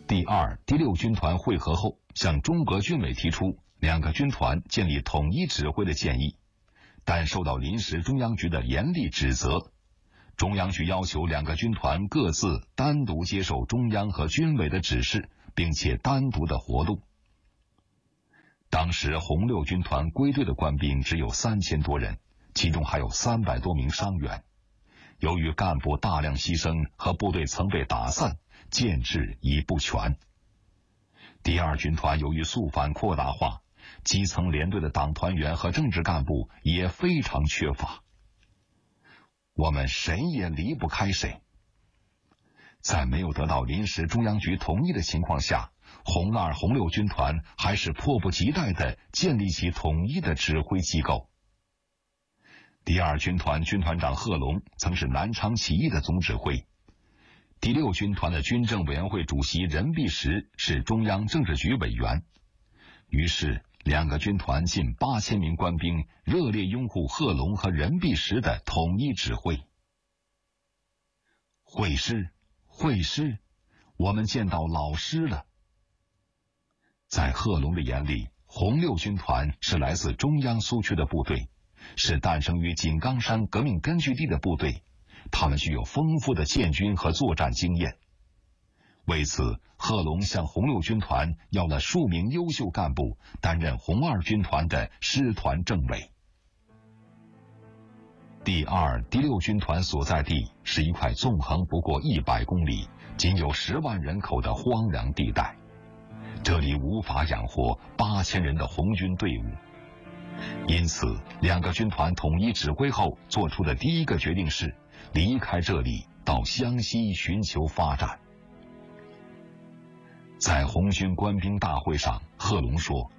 第2、第6军团会合后，向中革军委提出2个军团建立统一指挥的建议，但受到临时中央局的严厉指责。中央局要求2个军团各自单独接受中央和军委的指示，并且单独的活动。当时红六军团归队的官兵只有3000多人，其中还有300多名伤员。由于干部大量牺牲和部队曾被打散，建制已不全。第2军团由于肃反扩大化，基层连队的党团员和政治干部也非常缺乏。我们谁也离不开谁。在没有得到临时中央局同意的情况下，红2、红6军团还是迫不及待地建立起统一的指挥机构。第2军团军团长贺龙曾是南昌起义的总指挥，第6军团的军政委员会主席任弼时是中央政治局委员。于是2个军团近8000名官兵热烈拥护贺龙和任弼时的统一指挥。会师，会师，我们见到老师了。在贺龙的眼里，红6军团是来自中央苏区的部队，是诞生于井冈山革命根据地的部队，他们具有丰富的建军和作战经验。为此，贺龙向红6军团要了数名优秀干部担任红2军团的师团政委。第2、第6军团所在地是一块纵横不过100公里、仅有10万人口的荒凉地带，这里无法养活8000人的红军队伍。因此2个军团统一指挥后做出的第一个决定是离开这里，到湘西寻求发展。在红军官兵大会上，贺龙说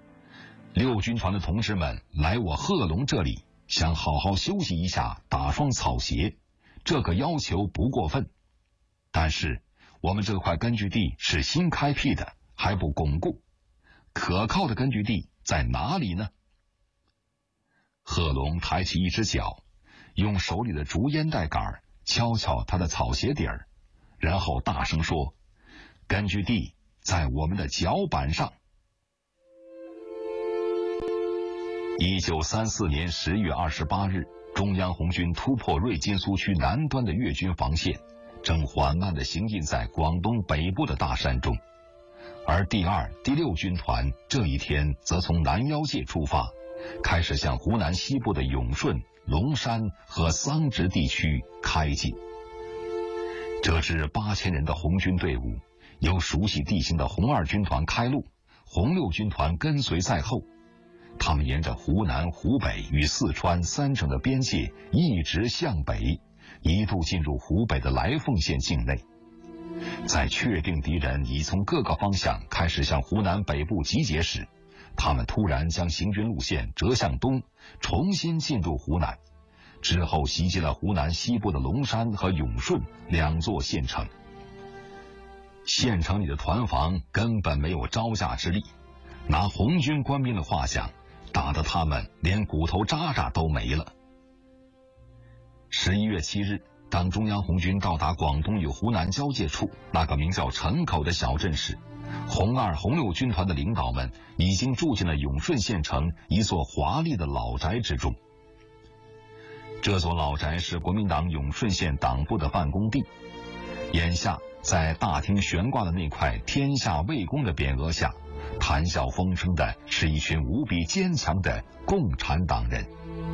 ：“6军团的同志们来我贺龙这里，想好好休息一下，打双草鞋，这个要求不过分。但是我们这块根据地是新开辟的，还不巩固，可靠的根据地在哪里呢？”贺龙抬起一只脚，用手里的竹烟袋杆敲敲他的草鞋底儿，然后大声说：“根据地在我们的脚板上。”1934年10月28日，中央红军突破瑞金苏区南端的越军防线，正缓慢地行进在广东北部的大山中。而第2、第6军团这一天则从南腰界出发，开始向湖南西部的永顺、龙山和桑植地区开进。这支8000人的红军队伍由熟悉地形的红2军团开路，红6军团跟随在后。他们沿着湖南、湖北与四川3省的边界一直向北，一度进入湖北的来凤县境内。在确定敌人已从各个方向开始向湖南北部集结时，他们突然将行军路线折向东，重新进入湖南，之后袭击了湖南西部的龙山和永顺2座县城。县城里的团防根本没有招架之力，拿红军官兵的话讲，打得他们连骨头渣渣都没了。11月7日，当中央红军到达广东与湖南交界处那个名叫城口的小镇时，红2、红6军团的领导们已经住进了永顺县城一座华丽的老宅之中。这座老宅是国民党永顺县党部的办公地，眼下在大厅悬挂的那块天下为公的匾额下，谈笑风生的是一群无比坚强的共产党人。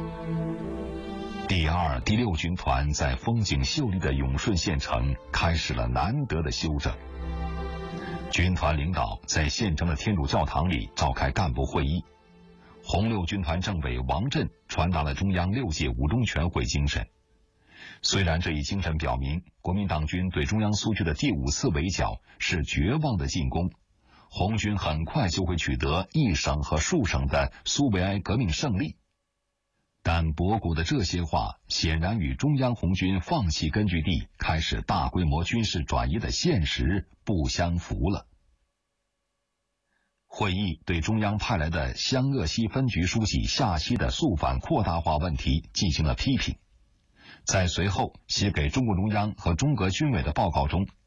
第2、第6军团在风景秀丽的永顺县城开始了难得的休整。军团领导在县城的天主教堂里召开干部会议，红6军团政委王震传达了中央6届五中全会精神。虽然这一精神表明国民党军对中央苏区的第5次围剿是绝望的进攻，红军很快就会取得一省和数省的苏维埃革命胜利，但博古的这些话显然与中央红军放弃根据地开始大规模军事转移的现实不相符了。会议对中央派来的湘鄂西分局书记夏曦的肃反扩大化问题进行了批评，在随后写给中共中央和中革军委的报告中